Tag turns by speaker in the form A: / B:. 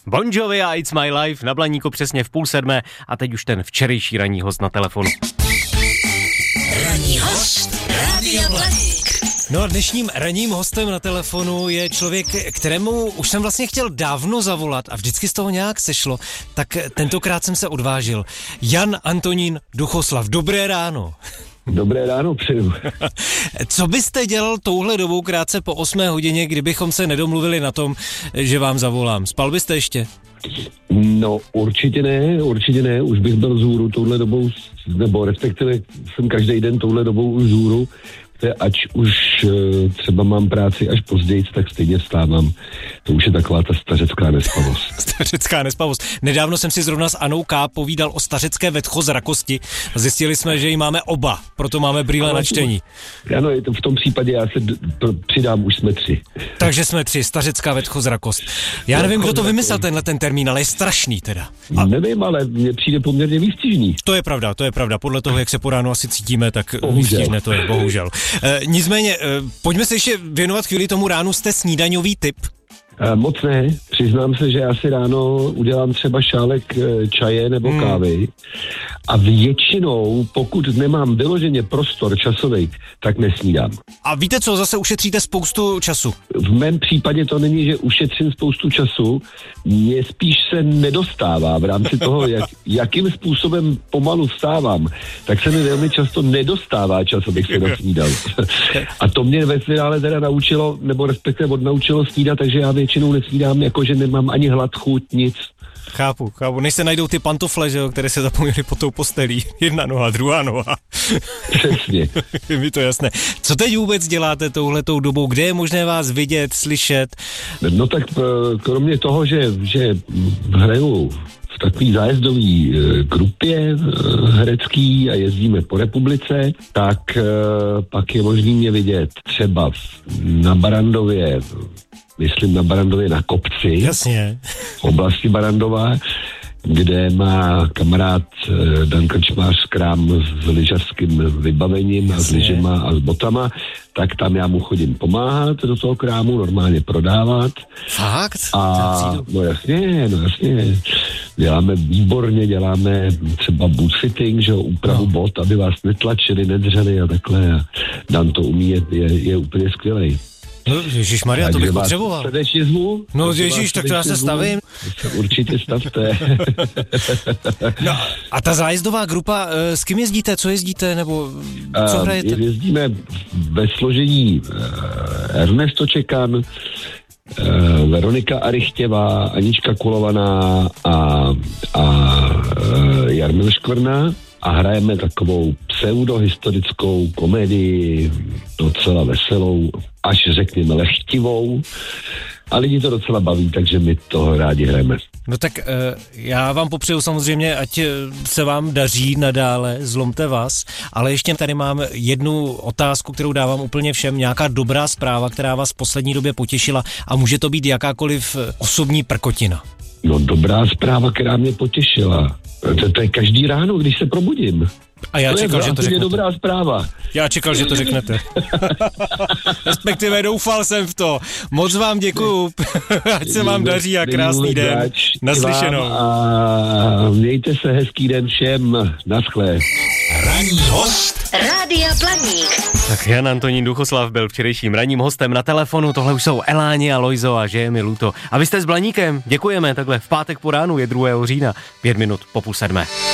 A: Bon Jovi a It's My Life na Blaníku přesně v 6:30 a teď už ten včerejší ranní host na telefonu.
B: Ranní host Rádia Blaník.
C: No a dnešním ranním hostem na telefonu je člověk, kterému už jsem vlastně chtěl dávno zavolat a vždycky z toho nějak sešlo, tak tentokrát jsem se odvážil. Jan Antonín Duchoslav, dobré ráno.
D: Dobré ráno přeju.
C: Co byste dělal touhle dobou krátce po 8 hodině, kdybychom se nedomluvili na tom, že vám zavolám? Spal byste ještě?
D: No určitě ne, už bych byl vzhůru touhle dobou, nebo respektive jsem každý den touhle dobou už vzhůru, ať už třeba mám práci až později, tak stejně vstávám. To už je taková ta stařecká nespavost.
C: Stařecká nespavost. Nedávno jsem si zrovna s Anou K. povídal o stařecké vetchozrakosti a zjistili jsme, že ji máme oba, proto máme brýle na čtení.
D: Ano, v tom případě já se přidám, už jsme 3.
C: Takže jsme 3, stařecká vetchozrakost. Já nevím, kdo to vymyslel ten termín, ale je strašný teda.
D: Nevím, ale mně přijde poměrně výstižný.
C: To je pravda. Podle toho, jak se po ránu asi cítíme, tak výstižné to je, bohužel. Nicméně, pojďme se ještě věnovat chvíli tomu ránu. Jste snídaňový typ?
D: Moc ne, přiznám se, že já si ráno udělám třeba šálek čaje nebo kávy a většinou, pokud nemám vyloženě prostor časový, tak nesnídám.
C: A víte co, zase ušetříte spoustu času.
D: V mém případě to není, že ušetřím spoustu času, mně spíš se nedostává v rámci toho, jakým způsobem pomalu vstávám, tak se mi velmi často nedostává čas, abych se dosnídal. A to mě ve finále teda naučilo, nebo respektive odnaučilo snídat, takže já většinou nesnídám, jakože nemám ani hlad, chuť, nic.
C: Chápu. Než se najdou ty pantofle, že jo, které se zapomněly pod tou postelí. Jedna noha, druhá noha.
D: Přesně.
C: Je mi to jasné. Co teď vůbec děláte touhletou dobou? Kde je možné vás vidět, slyšet?
D: No tak kromě toho, že hraju v takový zájezdový grupě herecký a jezdíme po republice, tak pak je možný mě vidět třeba na Barandově, myslím na Barandově na kopci.
C: Jasně.
D: V oblasti Barandova, kde má kamarád Dan Krčmář krám s lyžařským vybavením a s lyžema a s botama, tak tam já mu chodím pomáhat do toho krámu, normálně prodávat.
C: Fakt?
D: No jasně. Děláme výborně, děláme třeba bootfitting, že jo, úpravu bot, aby vás netlačili, nedřeli a takhle. A Dan to umí, je úplně skvělej.
C: No ježišmarja, to bych potřeboval.
D: Srdečně zvu.
C: No ježiš, tak to já se stavím.
D: Určitě stavte.
C: No, a ta zájezdová grupa, s kým jezdíte, co jezdíte, nebo co hrajete?
D: Jezdíme ve složení Ernesto Čekan, Veronika Arychtěvá, Anička Kulovaná a Jarmil Škvrna. A hrajeme takovou pseudohistorickou komedii, docela veselou, až řekněme lehtivou. A lidi to docela baví, takže my toho rádi hrajeme.
C: No tak já vám popřeju samozřejmě, ať se vám daří nadále, zlomte vás, ale ještě tady mám jednu otázku, kterou dávám úplně všem, nějaká dobrá zpráva, která vás v poslední době potěšila a může to být jakákoliv osobní prkotina.
D: No dobrá zpráva, která mě potěšila. To je každý ráno, když se probudím.
C: A já čekal, že to řeknete.
D: To je dobrá zpráva.
C: Já čekal, že to řeknete. Respektive doufal jsem v to. Moc vám děkuju. Ať se vám daří a krásný den. Naslyšenou.
D: A mějte se, hezký den všem. Naschle.
B: Ranní host Rádia Blaník.
A: Tak Jan Antonín Duchoslav byl včerejším ranním hostem na telefonu. Tohle už jsou Eláni a Lojzo a že je mi luto. A vy jste s Blaníkem. Děkujeme takhle v pátek po ránu, je 2. října, 5 minut po 6:30.